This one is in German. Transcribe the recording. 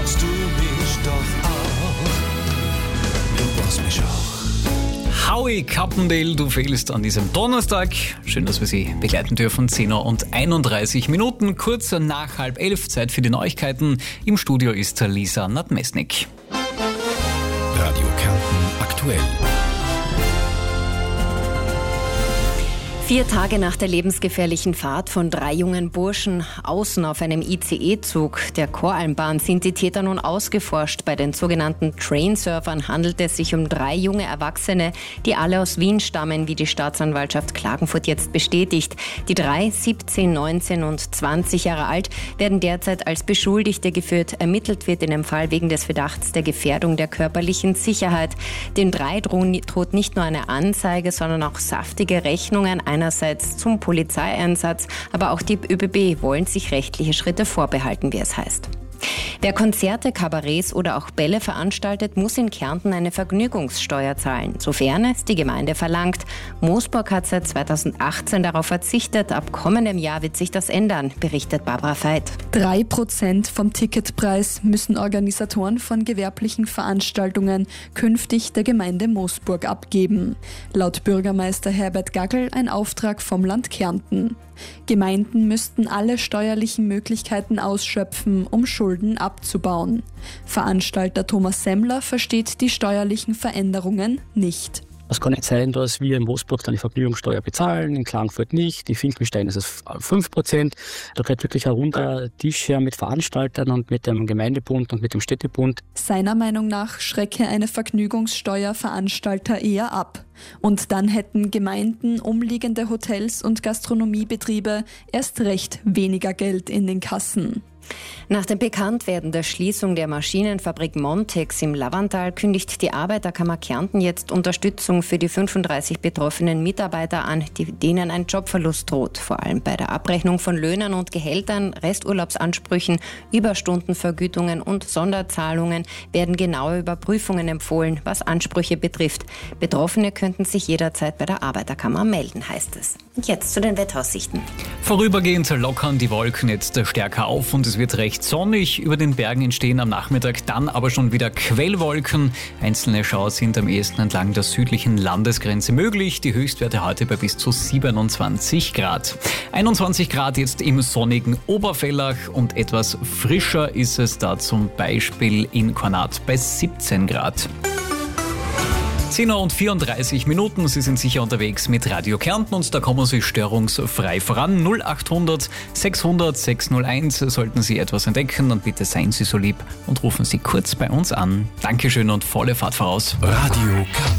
brauchst du mich doch auch. Du brauchst mich auch. Howie Chippendale, du fehlst an diesem Donnerstag. Schön, dass wir Sie begleiten dürfen. 10:31 Uhr, kurz nach 10:30, Zeit für die Neuigkeiten. Im Studio ist Lisa Nadmesnik. Radio Kärnten aktuell. 4 Tage nach der lebensgefährlichen Fahrt von 3 jungen Burschen außen auf einem ICE-Zug der Koralmbahn sind die Täter nun ausgeforscht. Bei den sogenannten Trainsurfern handelt es sich um 3 junge Erwachsene, die alle aus Wien stammen, wie die Staatsanwaltschaft Klagenfurt jetzt bestätigt. Die 3, 17, 19 und 20 Jahre alt, werden derzeit als Beschuldigte geführt. Ermittelt wird in dem Fall wegen des Verdachts der Gefährdung der körperlichen Sicherheit. Den 3 droht nicht nur eine Anzeige, sondern auch saftige Rechnungen. Einerseits zum Polizeieinsatz, aber auch die ÖBB wollen sich rechtliche Schritte vorbehalten, wie es heißt. Wer Konzerte, Kabarets oder auch Bälle veranstaltet, muss in Kärnten eine Vergnügungssteuer zahlen, sofern es die Gemeinde verlangt. Moosburg hat seit 2018 darauf verzichtet. Ab kommendem Jahr wird sich das ändern, berichtet Barbara Veit. 3% vom Ticketpreis müssen Organisatoren von gewerblichen Veranstaltungen künftig der Gemeinde Moosburg abgeben. Laut Bürgermeister Herbert Gaggel ein Auftrag vom Land Kärnten. Gemeinden müssten alle steuerlichen Möglichkeiten ausschöpfen, um Schulden abzubauen. Veranstalter Thomas Semmler versteht die steuerlichen Veränderungen nicht. Es kann nicht sein, dass wir in Moosburg dann die Vergnügungssteuer bezahlen, in Klagenfurt nicht, in Finkenstein ist es 5%. Da geht wirklich ein runder Tisch her mit Veranstaltern und mit dem Gemeindebund und mit dem Städtebund. Seiner Meinung nach schrecke eine Vergnügungssteuer Veranstalter eher ab. Und dann hätten Gemeinden, umliegende Hotels und Gastronomiebetriebe erst recht weniger Geld in den Kassen. Nach dem Bekanntwerden der Schließung der Maschinenfabrik Montex im Lavanttal kündigt die Arbeiterkammer Kärnten jetzt Unterstützung für die 35 betroffenen Mitarbeiter an, denen ein Jobverlust droht. Vor allem bei der Abrechnung von Löhnen und Gehältern, Resturlaubsansprüchen, Überstundenvergütungen und Sonderzahlungen werden genaue Überprüfungen empfohlen, was Ansprüche betrifft. Betroffene könnten sich jederzeit bei der Arbeiterkammer melden, heißt es. Und jetzt zu den Wetteraussichten. Vorübergehend lockern die Wolken jetzt stärker auf und es wird recht sonnig. Über den Bergen entstehen am Nachmittag dann aber schon wieder Quellwolken. Einzelne Schauer sind am ehesten entlang der südlichen Landesgrenze möglich. Die Höchstwerte heute bei bis zu 27 Grad. 21 Grad jetzt im sonnigen Oberfellach und etwas frischer ist es da zum Beispiel in Kornat bei 17 Grad. 10:34 Uhr, Sie sind sicher unterwegs mit Radio Kärnten und da kommen Sie störungsfrei voran. 0800 600 601 sollten Sie etwas entdecken, dann bitte seien Sie so lieb und rufen Sie kurz bei uns an. Dankeschön und volle Fahrt voraus. Radio Kärnten.